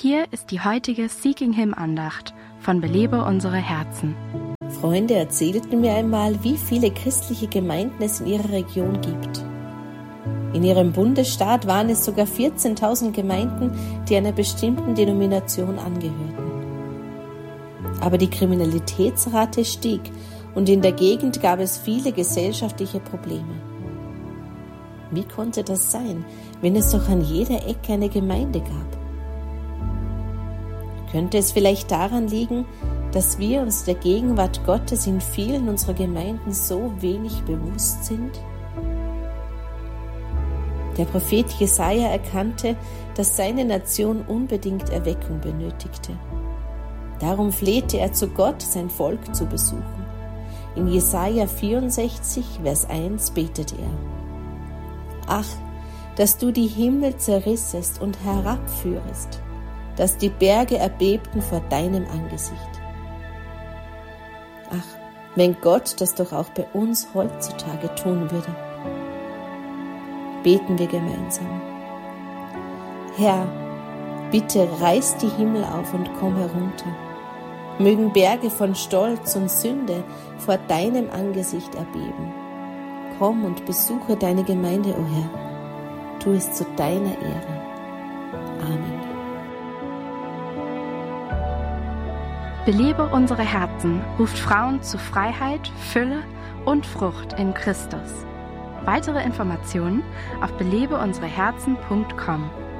Hier ist die heutige Seeking Him Andacht von Belebe unsere Herzen. Freunde erzählten mir einmal, wie viele christliche Gemeinden es in ihrer Region gibt. In ihrem Bundesstaat waren es sogar 14.000 Gemeinden, die einer bestimmten Denomination angehörten. Aber die Kriminalitätsrate stieg und in der Gegend gab es viele gesellschaftliche Probleme. Wie konnte das sein, wenn es doch an jeder Ecke eine Gemeinde gab? Könnte es vielleicht daran liegen, dass wir uns der Gegenwart Gottes in vielen unserer Gemeinden so wenig bewusst sind? Der Prophet Jesaja erkannte, dass seine Nation unbedingt Erweckung benötigte. Darum flehte er zu Gott, sein Volk zu besuchen. In Jesaja 64, Vers 1 betete er: Ach, dass du die Himmel zerrissest und herabführest, dass die Berge erbebten vor deinem Angesicht. Ach, wenn Gott das doch auch bei uns heutzutage tun würde. Beten wir gemeinsam. Herr, bitte reiß die Himmel auf und komm herunter. Mögen Berge von Stolz und Sünde vor deinem Angesicht erbeben. Komm und besuche deine Gemeinde, o Herr. Tu es zu deiner Ehre. Amen. Belebe unsere Herzen ruft Frauen zu Freiheit, Fülle und Frucht in Christus. Weitere Informationen auf belebeunsereherzen.com.